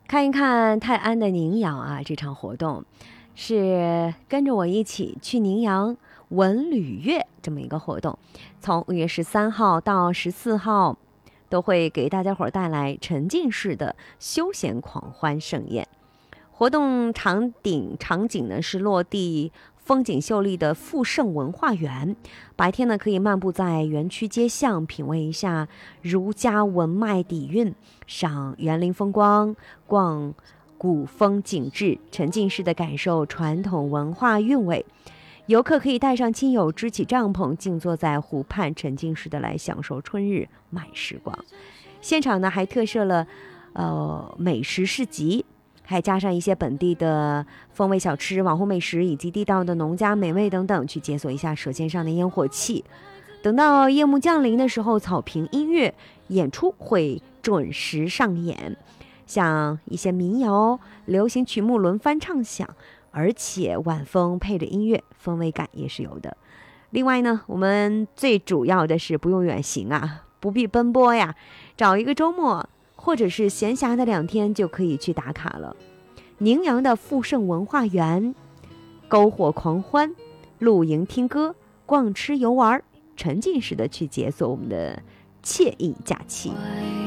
看一看泰安的宁阳啊，这场活动是跟着我一起去宁阳文旅月这么一个活动，从5月13号到14号都会给大家伙带来沉浸式的休闲狂欢盛宴。活动场景呢是落地风景秀丽的富盛文化园，白天呢可以漫步在园区街巷，品味一下儒家文脉底蕴，赏园林风光，逛古风景致，沉浸式的感受传统文化韵味。游客可以带上亲友，支起帐篷，静坐在湖畔，沉浸式的来享受春日慢时光。现场呢还特设了美食市集，还加上一些本地的风味小吃、网红美食以及地道的农家美味等等，去解锁一下舌尖上的烟火气。等到夜幕降临的时候，草坪音乐演出会准时上演，像一些民谣、流行曲目轮番唱响，而且晚风配着音乐，氛围感也是有的。另外呢，我们最主要的是不用远行啊，不必奔波呀，找一个周末或者是闲暇的2天就可以去打卡了。宁阳的富盛文化园，篝火狂欢，露营听歌，逛吃游玩，沉浸式的去解锁我们的惬意假期。